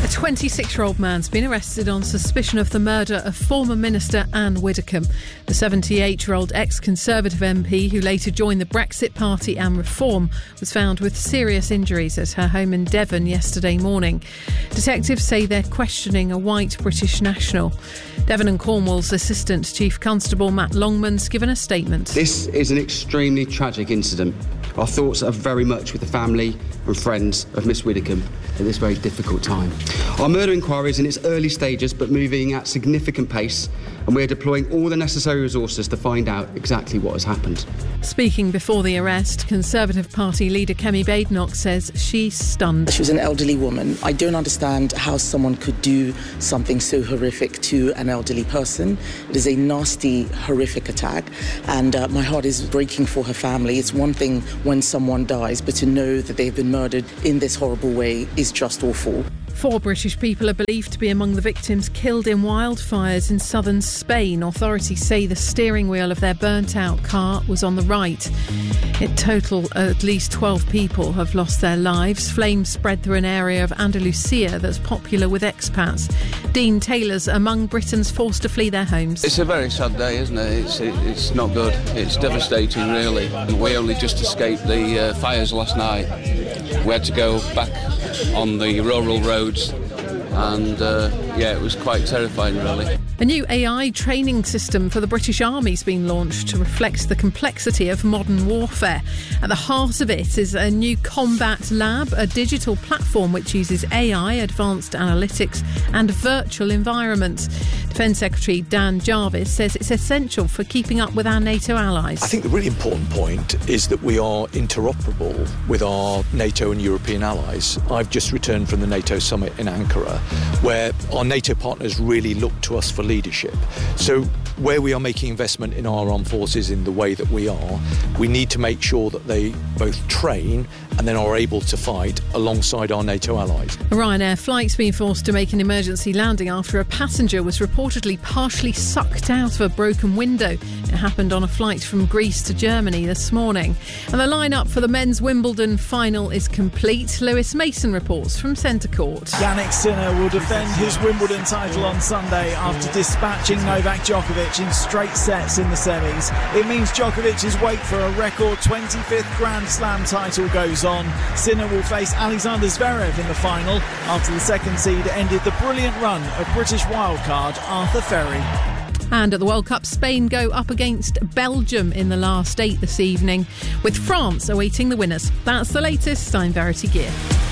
A 26-year-old man's been arrested on suspicion of the murder of former Minister Anne Widdecombe. The 78-year-old ex-Conservative MP, who later joined the Brexit Party and Reform, was found with serious injuries at her home in Devon yesterday morning. Detectives say they're questioning a white British national. Devon and Cornwall's Assistant Chief Constable Matt Longman's given a statement. This is an extremely tragic incident. Our thoughts are very much with the family and friends of Miss Widdecombe at this very difficult time. Our murder inquiry is in its early stages but moving at significant pace, and we're deploying all the necessary resources to find out exactly what has happened. Speaking before the arrest, Conservative Party leader Kemi Badenoch says she's stunned. She was an elderly woman. I don't understand how someone could do something so horrific to an elderly person. It is a nasty, horrific attack, and my heart is breaking for her family. It's one thing when someone dies, but to know that they've been murdered in this horrible way is just awful. 4 British people are believed to be among the victims killed in wildfires in southern Spain. Authorities say the steering wheel of their burnt-out car was on the right. In total, at least 12 people have lost their lives. Flames spread through an area of Andalusia that's popular with expats. Dean Taylor's among Britons forced to flee their homes. It's a very sad day, isn't it? It's not good. It's devastating, really. We only just escaped the fires last night. We had to go back on the rural roads, and it was quite terrifying, really. A new AI training system for the British Army's been launched to reflect the complexity of modern warfare. At the heart of it is a new combat lab, a digital platform which uses AI, advanced analytics and virtual environments. Defence Secretary Dan Jarvis says it's essential for keeping up with our NATO allies. I think the really important point is that we are interoperable with our NATO and European allies. I've just returned from the NATO summit in Ankara, where our NATO partners really look to us for leadership. So where we are making investment in our armed forces in the way that we are, we need to make sure that they both train and then are able to fight alongside our NATO allies. A Ryanair flight's been forced to make an emergency landing after a passenger was reportedly partially sucked out of a broken window. It happened on a flight from Greece to Germany this morning. And the lineup for the men's Wimbledon final is complete. Lewis Mason reports from Centre Court. Jannik Sinner will defend his Wimbledon title on Sunday after dispatching Novak Djokovic in straight sets in the semis. It means Djokovic's wait for a record 25th Grand Slam title goes on. Sinner will face Alexander Zverev in the final after the second seed ended the brilliant run of British wildcard Arthur Ferry. And at the World Cup, Spain go up against Belgium in the last 8 this evening, with France awaiting the winners. That's the latest. I'm Verity Gear.